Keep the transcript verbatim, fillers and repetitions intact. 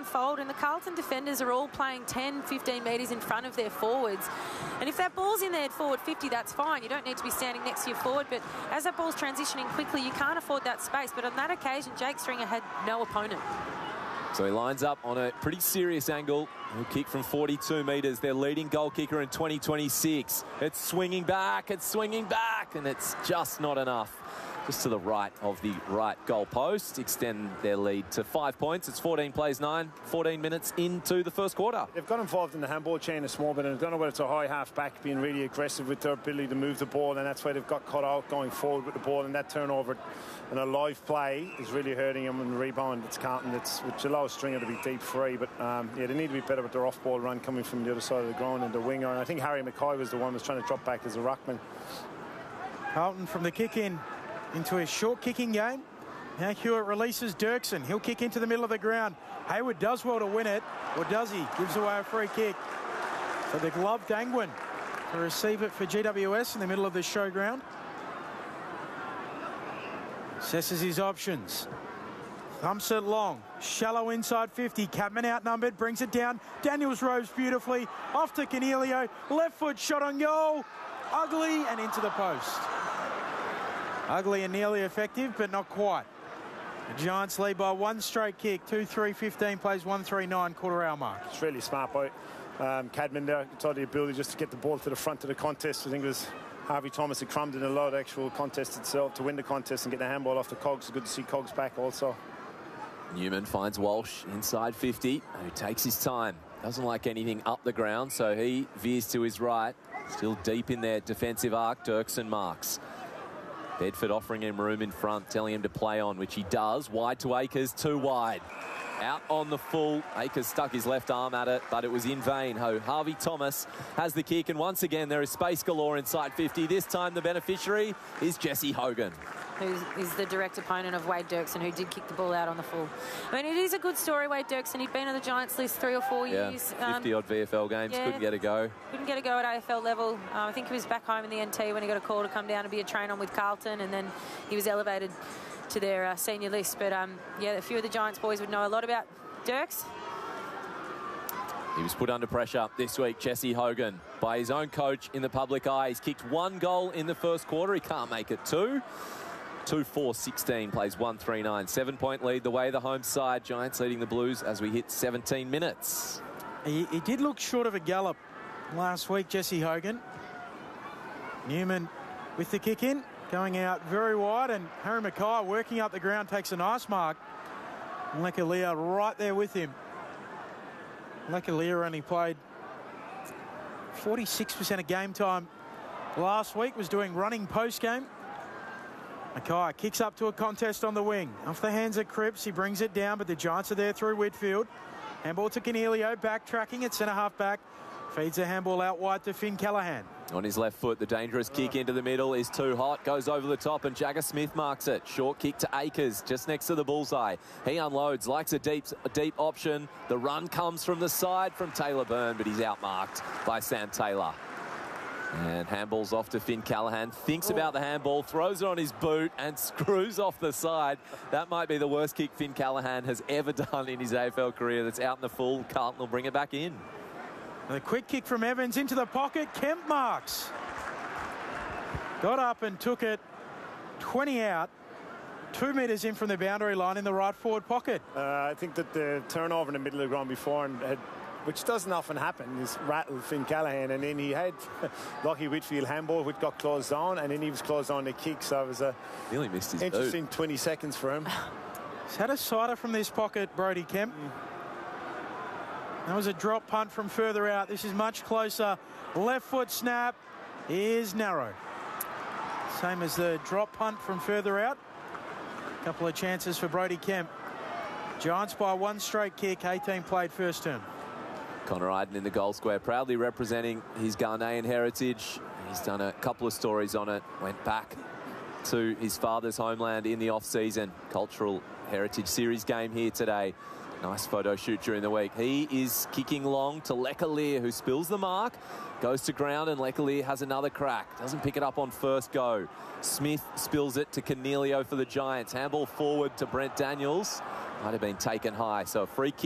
unfold, and the Carlton defenders are all playing ten, fifteen metres in front of their forwards. And if that ball's in there forward fifty, that's fine. You don't need to be standing next to your forward, but as that ball's transitioning quickly, you can't afford that space. But on that occasion, Jake Stringer had no opponent. So he lines up on a pretty serious angle. He'll kick from forty-two metres. Their leading goal kicker in twenty twenty-six. It's swinging back, it's swinging back, and it's just not enough. Just to the right of the right goal post. Extend their lead to five points. It's fourteen plays nine, fourteen minutes into the first quarter. They've got involved in the handball chain a small bit, and I don't know whether it's a high half back being really aggressive with their ability to move the ball, and that's why they've got cut out going forward with the ball, and that turnover and a live play is really hurting them. And the rebound it's Carlton, it's, which allows Stringer to be deep free. But um, yeah, they need to be better with their off ball run coming from the other side of the ground and the winger. And I think Harry McCoy was the one who was trying to drop back as a ruckman. Carlton from the kick in into a short kicking game. Now Hewitt releases Dirksen. He'll kick into the middle of the ground. Hayward does well to win it, or does he? Gives away a free kick. So the gloved Angwin to receive it for G W S in the middle of the showground. Assesses his options. Thumps it long. Shallow inside fifty. Catman outnumbered. Brings it down. Daniels rows beautifully. Off to Cornelio. Left foot shot on goal. Ugly and into the post. Ugly and nearly effective, but not quite. The Giants lead by one straight kick. two three fifteen plays one three nine quarter hour mark. It's really smart by um, Cadman there. It's all the ability just to get the ball to the front of the contest. I think it was Harvey Thomas that crammed in a lot of actual contest itself to win the contest and get the handball off the Cogs. It's good to see Cogs back also. Newman finds Walsh inside fifty, who takes his time. Doesn't like anything up the ground, so he veers to his right. Still deep in their defensive arc, Dirksen marks. Bedford offering him room in front, telling him to play on, which he does. Wide to Akers, too wide. Out on the full. Akers stuck his left arm at it, but it was in vain. Ho, Harvey Thomas has the kick, and once again there is space galore inside fifty. This time the beneficiary is Jesse Hogan, who is the direct opponent of Wade Dirksen, who did kick the ball out on the full. I mean, it is a good story, Wade Dirksen. He'd been on the Giants list three or four yeah, years. fifty-odd um, V F L games, yeah, couldn't get a go. Couldn't get a go at A F L level. Uh, I think he was back home in the N T when he got a call to come down and be a train on with Carlton, and then he was elevated to their uh, senior list. But, um, yeah, a few of the Giants boys would know a lot about Dirks. He was put under pressure this week, Jesse Hogan, by his own coach in the public eye. He's kicked one goal in the first quarter. He can't make it two. two four sixteen plays one three nine. Seven-point lead the way the home side. Giants leading the Blues as we hit seventeen minutes. He, he did look short of a gallop last week, Jesse Hogan. Newman with the kick in, going out very wide, and Harry Mackay working up the ground takes a nice mark. And Lekalia right there with him. Lekalia only played forty-six percent of game time last week, was doing running post game. Mackay kicks up to a contest on the wing. Off the hands of Cripps, he brings it down, but the Giants are there through Whitfield. Handball to Cornelio, backtracking at centre half back. Feeds the handball out wide to Finn Callaghan. On his left foot, the dangerous kick into the middle is too hot. Goes over the top, and Jagger Smith marks it. Short kick to Akers, just next to the bullseye. He unloads, likes a deep, a deep option. The run comes from the side from Taylor Byrne, but he's outmarked by Sam Taylor. And handball's off to Finn Callaghan. Thinks about the handball, throws it on his boot, and screws off the side. That might be the worst kick Finn Callaghan has ever done in his A F L career. That's out in the full. Carlton will bring it back in. The quick kick from Evans into the pocket. Kemp marks. Got up and took it twenty out. Two metres in from the boundary line in the right forward pocket. Uh, I think that the turnover in the middle of the ground before, and had, which doesn't often happen, is rattled Finn Callaghan, and then he had Lockie Whitfield handball, which got closed down, and then he was closed down the kick, so it was a really missed his interesting boot. twenty seconds for him. He's had a sider from this pocket, Brody Kemp. Mm. That was a drop punt from further out. This is much closer. Left foot snap is narrow. Same as the drop punt from further out. A couple of chances for Brody Kemp. Giants by one straight kick, eighteen played first term. Connor Iden in the goal square, proudly representing his Ghanaian heritage. He's done a couple of stories on it. Went back to his father's homeland in the off-season. Cultural Heritage Series game here today. Nice photo shoot during the week. He is kicking long to Lekalia, who spills the mark. Goes to ground, and Lekalia has another crack. Doesn't pick it up on first go. Smith spills it to Cornelio for the Giants. Handball forward to Brent Daniels. Might have been taken high, so a free kick.